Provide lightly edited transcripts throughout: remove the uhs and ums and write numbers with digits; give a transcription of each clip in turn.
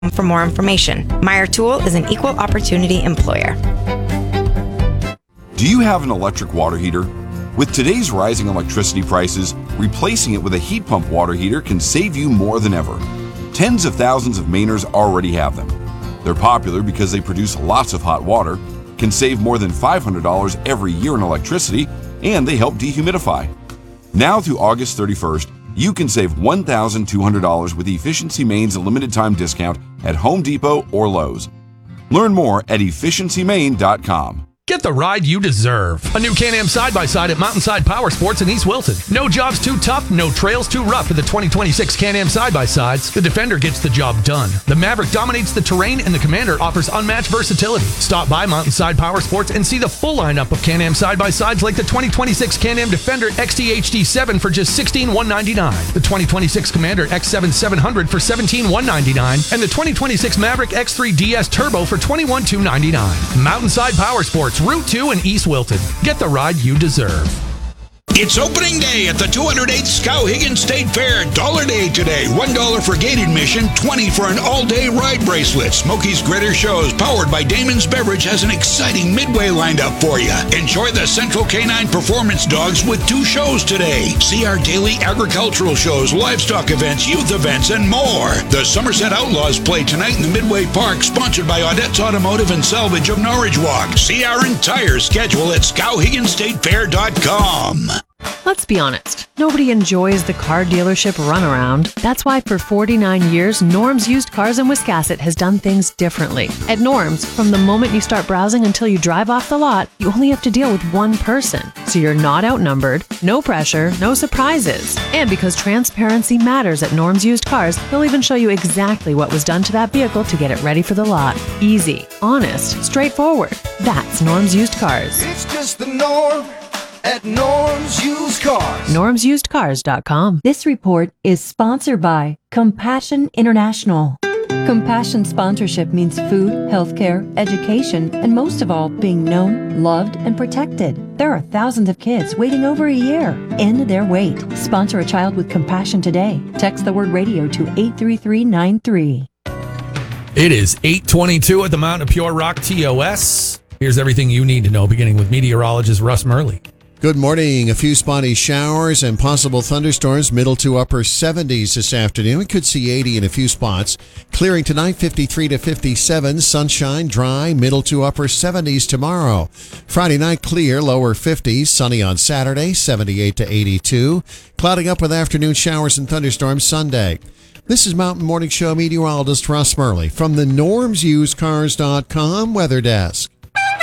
for more information. Meyer Tool is an equal opportunity employer. Do you have an electric water heater? With today's rising electricity prices, replacing it with a heat pump water heater can save you more than ever. Tens of thousands of Mainers already have them. They're popular because they produce lots of hot water, can save more than $500 every year in electricity, and they help dehumidify. Now through August 31st, you can save $1,200 with Efficiency Maine's limited time discount at Home Depot or Lowe's. Learn more at efficiencymaine.com. Get the ride you deserve. A new Can-Am side-by-side at Mountainside Power Sports in East Wilton. No jobs too tough, no trails too rough for the 2026 Can-Am side-by-sides. The Defender gets the job done. The Maverick dominates the terrain, and the Commander offers unmatched versatility. Stop by Mountainside Power Sports and see the full lineup of Can-Am side-by-sides like the 2026 Can-Am Defender XT HD7 for just $16,199, the 2026 Commander X7 700 for $17,199, and the 2026 Maverick X3 DS Turbo for $21,299. Mountainside Power Sports, Route 2 in East Wilton. Get the ride you deserve. It's opening day at the 208th Skowhegan State Fair. Dollar Day today. $1 for gate admission, $20 for an all-day ride bracelet. Smokey's Gritter Shows, powered by Damon's Beverage, has an exciting midway lined up for you. Enjoy the Central Canine Performance Dogs with 2 shows today. See our daily agricultural shows, livestock events, youth events, and more. The Somerset Outlaws play tonight in the Midway Park, sponsored by Audette's Automotive and Salvage of Norwich Walk. See our entire schedule at SkowheganStateFair.com. Let's be honest, nobody enjoys the car dealership runaround. That's why for 49 years, Norm's Used Cars in Wiscasset has done things differently. At Norm's, from the moment you start browsing until you drive off the lot, you only have to deal with one person. So you're not outnumbered, no pressure, no surprises. And because transparency matters at Norm's Used Cars, they'll even show you exactly what was done to that vehicle to get it ready for the lot. Easy, honest, straightforward. That's Norm's Used Cars. It's just the norm at Norm's Used Cars. NormsUsedCars.com. This report is sponsored by Compassion International. Compassion sponsorship means food, healthcare, education, and most of all, being known, loved, and protected. There are thousands of kids waiting over a year. End their wait. Sponsor a child with compassion today. Text the word radio to 83393. It is 8:22 at the Mountain of Pure Rock TOS. Here's everything you need to know, beginning with meteorologist Russ Murley. Good morning. A few spotty showers and possible thunderstorms, middle to upper 70s this afternoon. We could see 80 in a few spots. Clearing tonight, 53 to 57. Sunshine, dry, middle to upper 70s tomorrow. Friday night, clear, lower 50s. Sunny on Saturday, 78 to 82. Clouding up with afternoon showers and thunderstorms Sunday. This is Mountain Morning Show meteorologist Russ Murley from the NormsUsedCars.com weather desk.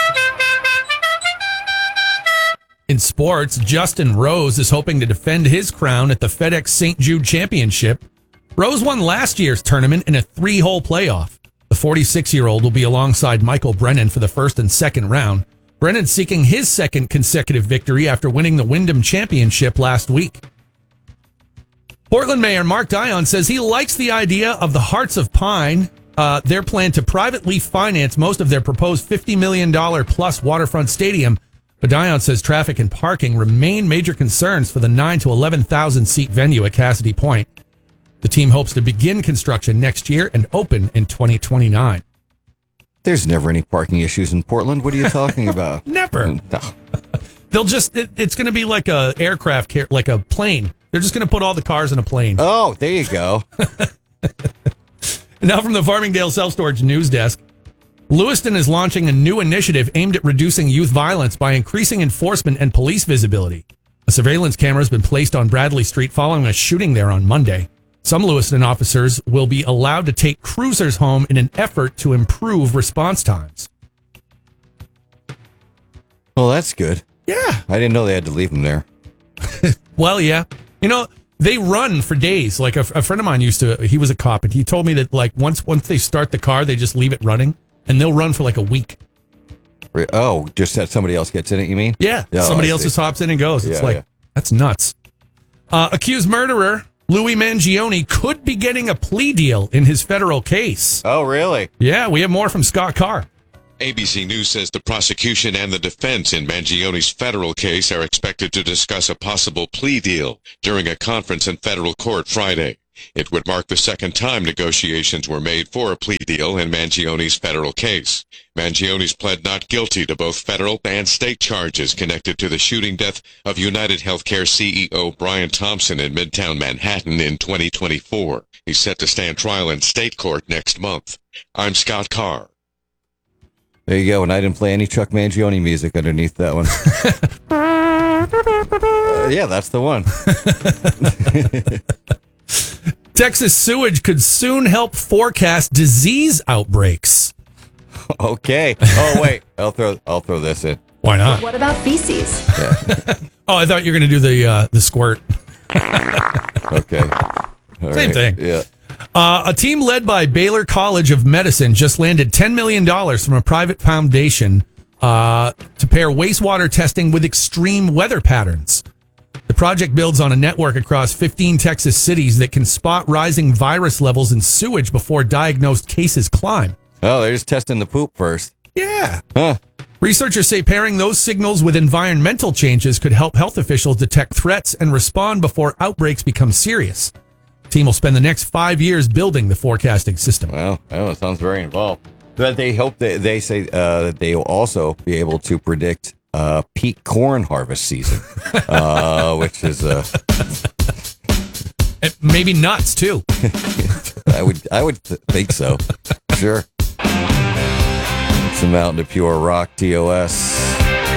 In sports, Justin Rose is hoping to defend his crown at the FedEx St. Jude Championship. Rose won last year's tournament in a 3-hole playoff. The 46-year-old will be alongside Michael Brennan for the first and second round. Brennan seeking his second consecutive victory after winning the Wyndham Championship last week. Portland Mayor Mark Dion says he likes the idea of the Hearts of Pine, their plan to privately finance most of their proposed $50 million plus waterfront stadium. But Dion says traffic and parking remain major concerns for the 9,000 to 11,000 seat venue at Cassidy Point. The team hopes to begin construction next year and open in 2029. There's never any parking issues in Portland. What are you talking about? Never. No. They'll just, it's going to be like a aircraft, like a plane. They're just going to put all the cars in a plane. Oh, there you go. Now from the Farmingdale Self-Storage News Desk. Lewiston is launching a new initiative aimed at reducing youth violence by increasing enforcement and police visibility. A surveillance camera has been placed on Bradley Street following a shooting there on Monday. Some Lewiston officers will be allowed to take cruisers home in an effort to improve response times. Well, that's good. Yeah. I didn't know they had to leave them there. Well, yeah. You know, they run for days. Like a friend of mine he was a cop, and he told me that like once they start the car, they just leave it running. And they'll run for like a week. Oh, just that somebody else gets in it, you mean? Yeah. Somebody else just hops in and goes. It's that's nuts. Accused murderer Louis Mangione could be getting a plea deal in his federal case. Oh, really? Yeah, we have more from Scott Carr. ABC News says the prosecution and the defense in Mangione's federal case are expected to discuss a possible plea deal during a conference in federal court Friday. It would mark the second time negotiations were made for a plea deal in Mangioni's federal case. Mangioni's pled not guilty to both federal and state charges connected to the shooting death of United Healthcare CEO Brian Thompson in Midtown Manhattan in 2024. He's set to stand trial in state court next month. I'm Scott Carr. There you go. And I didn't play any Chuck Mangione music underneath that one. Yeah, that's the one. Texas sewage could soon help forecast disease outbreaks. Okay. Oh, wait. I'll throw this in. Why not? What about feces? Oh, I thought you were going to do the squirt. Okay. All Same right. thing. Yeah. A team led by Baylor College of Medicine just landed $10 million from a private foundation to pair wastewater testing with extreme weather patterns. The project builds on a network across 15 Texas cities that can spot rising virus levels in sewage before diagnosed cases climb. Oh, they're just testing the poop first. Yeah. Huh. Researchers say pairing those signals with environmental changes could help health officials detect threats and respond before outbreaks become serious. The team will spend the next 5 years building the forecasting system. Well, it sounds very involved. But they hope that they say that they will also be able to predict peak corn harvest season, which is maybe nuts too. I would think so. Sure. Some Mountain to Pure Rock TOS.